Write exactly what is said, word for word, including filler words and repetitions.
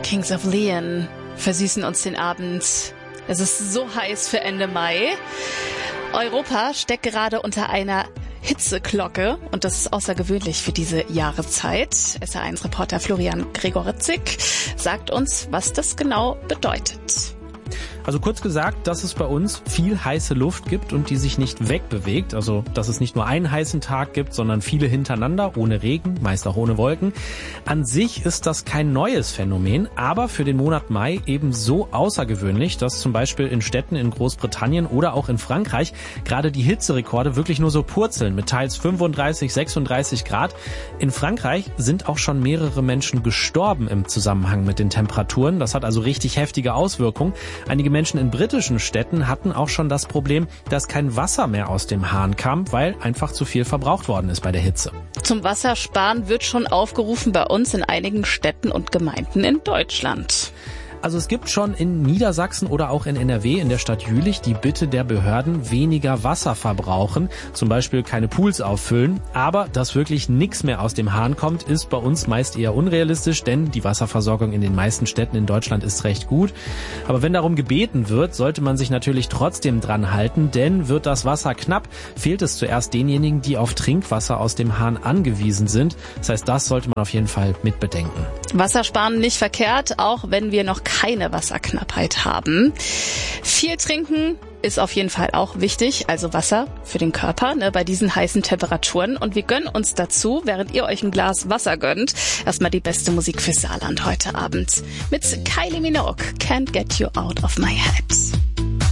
Kings of Leon versüßen uns den Abend. Es ist so heiß für Ende Mai. Europa steckt gerade unter einer Hitzeglocke und das ist außergewöhnlich für diese Jahreszeit. S R eins Reporter Florian Gregoritzik sagt uns, was das genau bedeutet. Also kurz gesagt, dass es bei uns viel heiße Luft gibt und die sich nicht wegbewegt. Also dass es nicht nur einen heißen Tag gibt, sondern viele hintereinander, ohne Regen, meist auch ohne Wolken. An sich ist das kein neues Phänomen, aber für den Monat Mai eben so außergewöhnlich, dass zum Beispiel in Städten in Großbritannien oder auch in Frankreich gerade die Hitzerekorde wirklich nur so purzeln mit teils fünfunddreißig, sechsunddreißig Grad. In Frankreich sind auch schon mehrere Menschen gestorben im Zusammenhang mit den Temperaturen. Das hat also richtig heftige Auswirkungen. Einige Menschen in britischen Städten hatten auch schon das Problem, dass kein Wasser mehr aus dem Hahn kam, weil einfach zu viel verbraucht worden ist bei der Hitze. Zum Wassersparen wird schon aufgerufen bei uns in einigen Städten und Gemeinden in Deutschland. Also es gibt schon in Niedersachsen oder auch in N R W in der Stadt Jülich die Bitte der Behörden, weniger Wasser verbrauchen, zum Beispiel keine Pools auffüllen. Aber dass wirklich nichts mehr aus dem Hahn kommt, ist bei uns meist eher unrealistisch, denn die Wasserversorgung in den meisten Städten in Deutschland ist recht gut. Aber wenn darum gebeten wird, sollte man sich natürlich trotzdem dran halten, denn wird das Wasser knapp, fehlt es zuerst denjenigen, die auf Trinkwasser aus dem Hahn angewiesen sind. Das heißt, das sollte man auf jeden Fall mitbedenken. Wassersparen nicht verkehrt, auch wenn wir noch keine Wasserknappheit haben. Viel trinken ist auf jeden Fall auch wichtig, also Wasser für den Körper, ne, bei diesen heißen Temperaturen. Und wir gönnen uns dazu, während ihr euch ein Glas Wasser gönnt, erstmal die beste Musik für Saarland heute Abend mit Kylie Minogue, Can't Get You Out of My Head.